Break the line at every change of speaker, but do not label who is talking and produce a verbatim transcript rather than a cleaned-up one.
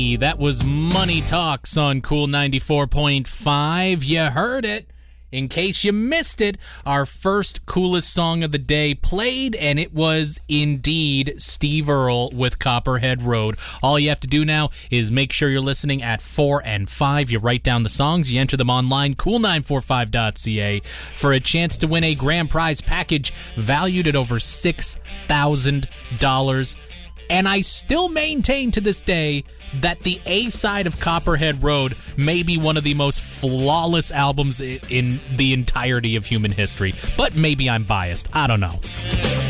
That was Money Talks on Cool ninety-four point five. You heard it. In case you missed it, our first coolest song of the day played, and it was indeed Steve Earle with Copperhead Road. All you have to do now is make sure you're listening at four and five. You write down the songs, you enter them online, cool nine four five dot c a, for a chance to win a grand prize package valued at over six thousand dollars. And I still maintain to this day that the A-side of Copperhead Road may be one of the most flawless albums in the entirety of human history. But maybe I'm biased. I don't know.